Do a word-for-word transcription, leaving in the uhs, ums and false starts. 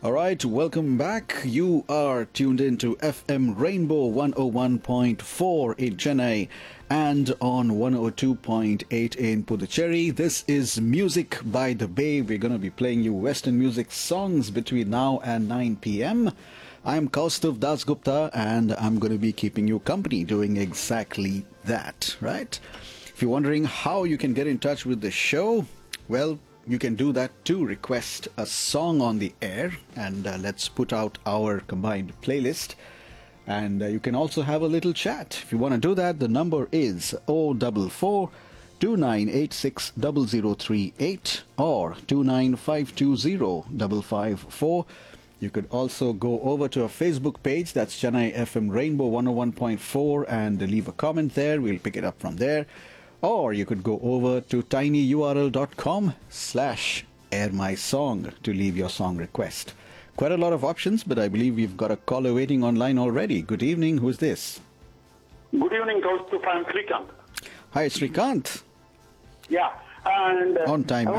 All right, welcome back. You are tuned in to F M Rainbow one oh one point four in Chennai and on one oh two point eight in Puducherry. This is Music by the Bay. We're going to be playing you Western music songs between now and nine p.m. I'm Kaustav Dasgupta and I'm going to be keeping you company doing exactly that, right? If you're wondering how you can get in touch with the show, well, you can do that too. Request a song on the air and uh, let's put out our combined playlist. And uh, you can also have a little chat. If you want to do that, the number is zero four four, two nine eight six, zero zero three eight or two nine five two zero, five five four. You could also go over to our Facebook page, that's Chennai F M Rainbow one oh one point four, and leave a comment there. We'll pick it up from there. Or you could go over to tinyurl.com slash air my song to leave your song request. Quite a lot of options, but I believe we've got a caller waiting online already. Good evening. Who's this? Good evening, Kaustup. I'm Srikant. Hi, Srikant. Yeah. And uh, On time, I